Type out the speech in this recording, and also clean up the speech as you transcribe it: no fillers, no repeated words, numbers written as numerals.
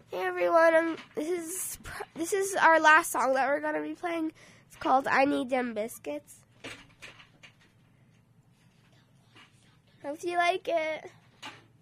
Hey everyone, this is our last song that we're gonna be playing. It's called "I Need Them Biscuits." Hope you like it.